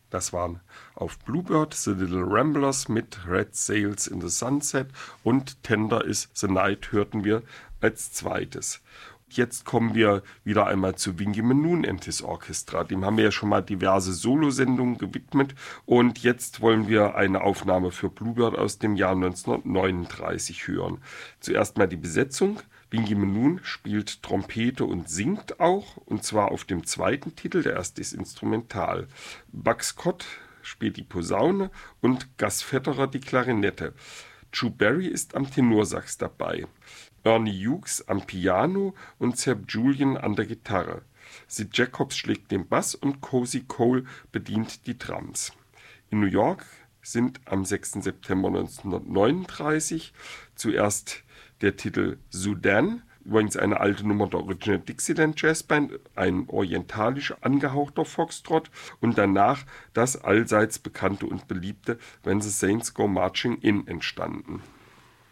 Das waren auf Bluebird The Little Ramblers mit Red Sails in the Sunset und Tender is the Night hörten wir als zweites. Jetzt kommen wir wieder einmal zu Wingy Moon and His Orchestra. Dem haben wir ja schon mal diverse Solosendungen gewidmet und jetzt wollen wir eine Aufnahme für Bluebird aus dem Jahr 1939 hören. Zuerst mal die Besetzung. Wingy Moon spielt Trompete und singt auch, und zwar auf dem zweiten Titel, der erste ist instrumental. Buck Scott spielt die Posaune und Gus Federer die Klarinette. Drew Barry ist am Tenorsax dabei. Ernie Hughes am Piano und Seb Julian an der Gitarre. Sid Jacobs schlägt den Bass und Cozy Cole bedient die Drums. In New York sind am 6. September 1939 zuerst der Titel Sudan, übrigens eine alte Nummer der Original Dixieland Jazz Band, ein orientalisch angehauchter Foxtrot, und danach das allseits bekannte und beliebte When the Saints Go Marching In entstanden.